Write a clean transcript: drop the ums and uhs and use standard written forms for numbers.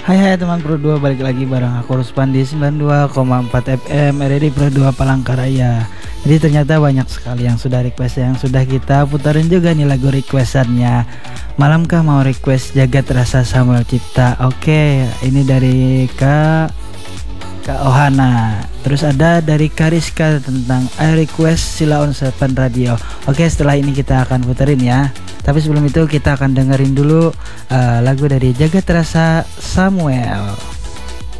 Hai teman Pro 2, balik lagi bareng aku Ruspan di 92,4 FM RRI Pro 2 Palangkaraya. Jadi ternyata banyak sekali yang sudah request, yang sudah kita putarin juga nih lagu requestannya. Malamkah mau request Jagat Rasa Samuel Cipta. Oke, ini dari Kak Ohana. Terus ada dari Kariska tentang I Request Sila on Seven Radio. Oke, setelah ini kita akan puterin ya. Tapi sebelum itu kita akan dengerin dulu lagu dari Jagat Rasa Samuel.